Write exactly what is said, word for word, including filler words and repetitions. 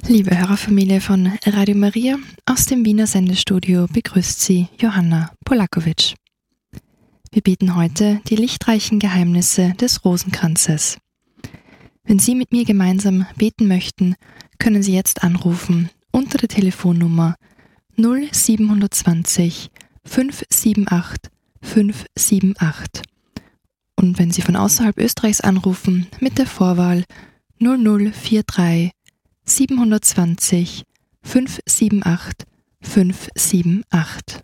Liebe Hörerfamilie von Radio Maria, aus dem Wiener Sendestudio begrüßt Sie Johanna Polakowitsch. Wir beten heute die lichtreichen Geheimnisse des Rosenkranzes. Wenn Sie mit mir gemeinsam beten möchten, können Sie jetzt anrufen unter der Telefonnummer null sieben zwei null fünf sieben acht fünf sieben acht. Und wenn Sie von außerhalb Österreichs anrufen, mit der Vorwahl null null vier drei sieben zwei null fünf sieben acht fünf sieben acht.